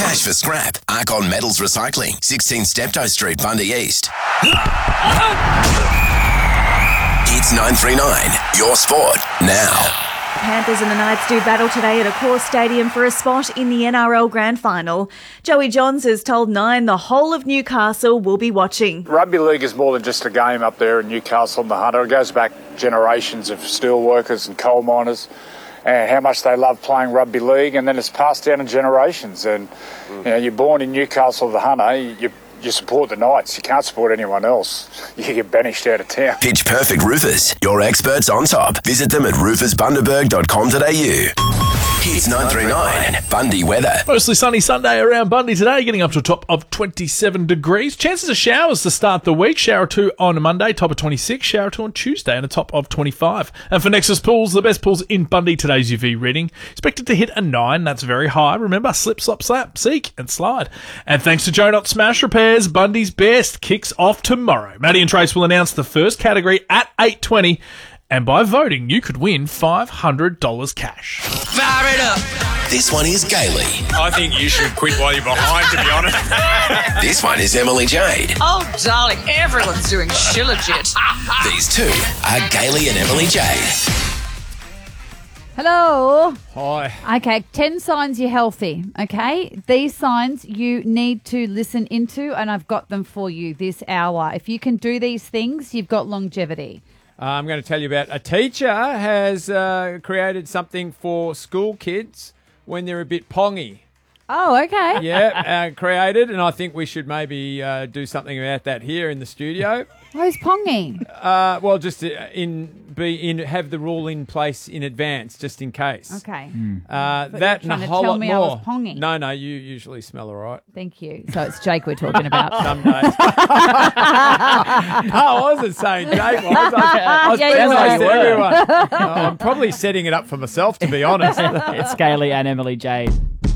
Cash for scrap. Arcon Metals Recycling. 16 Steptoe Street, Bundy East. Hits 939. Your sport now. Panthers and the Knights do battle today at Accor Stadium for a spot in the NRL Grand Final. Joey Johns has told Nine the whole of Newcastle will be watching. Rugby league is more than just a game up there in Newcastle and the Hunter. It goes back generations of steel workers and coal miners and how much they love playing rugby league, and then it's passed down in generations. And you're born in Newcastle, the Hunter, you support the Knights. You can't support anyone else. You get banished out of town. Pitch Perfect Roofers. Your experts on top. Visit them at roofersbundaberg.com.au. Hits 939. Bundy weather. Mostly sunny Sunday around Bundy today, getting up to a top of 27 degrees. Chances of showers to start the week. Shower 2 on Monday, top of 26. Shower 2 on Tuesday, and a top of 25. And for Nexus Pools, the best pools in Bundy, today's UV reading. Expected to hit a 9. That's very high. Remember, slip, slop, slap, seek, and slide. And thanks to Joe Knott Smash Repairs, Bundy's best kicks off tomorrow. Maddie and Trace will announce the first category at 8:20. And by voting, you could win $500 cash. Fire it up. This one is Gailey. I think you should quit while you're behind, to be honest. This one is Emily Jade. Oh, darling, everyone's doing shillagit. These two are Gailey and Emily Jade. Hello. Hi. Okay, 10 signs you're healthy, okay? These signs you need to listen into, and I've got them for you this hour. If you can do these things, you've got longevity. I'm going to tell you about a teacher has created something for school kids when they're a bit pongy. Oh, okay. Yeah, created, and I think we should maybe do something about that here in the studio. Who's pongy? Well, just have the rule in place in advance, just in case. Okay. That and a whole lot more. I was pongy. No, you usually smell all right. Thank you. So it's Jake we're talking about. Some days. No, I wasn't saying Jake. I was being nice to everyone. I'm probably setting it up for myself, to be honest. It's Gailey and Emily Jade.